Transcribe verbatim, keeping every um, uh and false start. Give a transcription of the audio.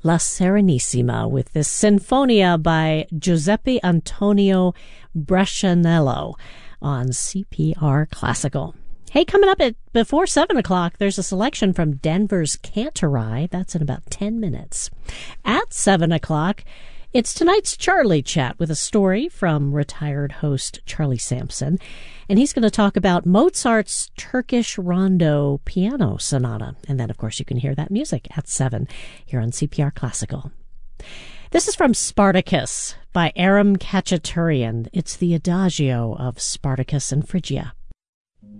La Serenissima with this Sinfonia by Giuseppe Antonio Brescianello on C P R Classical. Hey, coming up at before seven o'clock, there's a selection from Denver's Cantorai. That's in about ten minutes. At seven o'clock, it's tonight's Charlie Chat with a story from retired host Charlie Sampson. And he's going to talk about Mozart's Turkish Rondo Piano Sonata. And then, of course, you can hear that music at seven here on C P R Classical. This is from Spartacus by Aram Khachaturian. It's the Adagio of Spartacus and Phrygia.